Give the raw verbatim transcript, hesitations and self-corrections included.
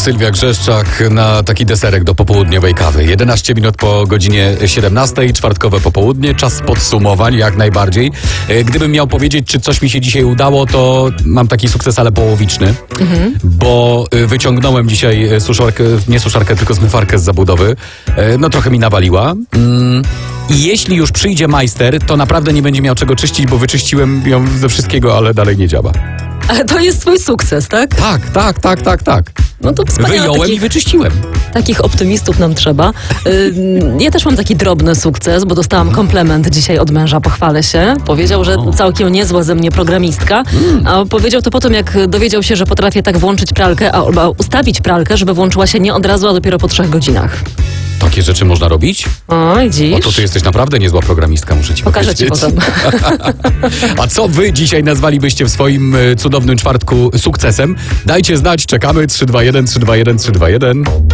Sylwia Grzeszczak na taki deserek do popołudniowej kawy. jedenaście minut po godzinie siedemnastej, czwartkowe popołudnie, czas podsumowań jak najbardziej. Gdybym miał powiedzieć, czy coś mi się dzisiaj udało, to mam taki sukces, ale połowiczny, mhm. bo wyciągnąłem dzisiaj suszarkę, nie suszarkę, tylko zmywarkę z zabudowy. No trochę mi nawaliła. Mm. I jeśli już przyjdzie majster, to naprawdę nie będzie miał czego czyścić, bo wyczyściłem ją ze wszystkiego, ale dalej nie działa. Ale to jest twój sukces, tak? Tak, tak, tak, tak, tak. No to wspaniale. Wyjąłem takich, i wyczyściłem. Takich optymistów nam trzeba. Yy, ja też mam taki drobny sukces, bo dostałam komplement dzisiaj od męża, pochwalę się. Powiedział, że całkiem niezła ze mnie programistka, a powiedział to po tym, jak dowiedział się, że potrafię tak włączyć pralkę, albo ustawić pralkę, żeby włączyła się nie od razu, a dopiero po trzech godzinach. Takie rzeczy można robić? Oj, dziś. O, to ty jesteś naprawdę niezła programistka, muszę ci Pokażę powiedzieć. ci potem. A co wy dzisiaj nazwalibyście w swoim cudownym czwartku sukcesem? Dajcie znać, czekamy. trzy dwa jeden, trzy dwa jeden, trzy dwa jeden.